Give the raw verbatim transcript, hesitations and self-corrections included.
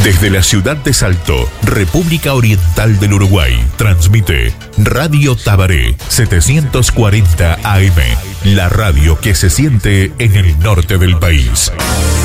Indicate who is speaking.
Speaker 1: Desde la ciudad de Salto, República Oriental del Uruguay, transmite Radio Tabaré setecientos cuarenta A M, la radio que se siente en el norte del país.